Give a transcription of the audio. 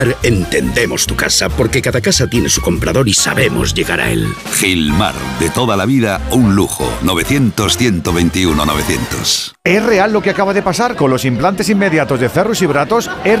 Entendemos tu casa, porque cada casa tiene su comprador y sabemos llegar a él. Gilmar, de toda la vida, un lujo. 900-121-900. ¿Es real lo que acaba de pasar con los implantes inmediatos de Ferrus y Bratos?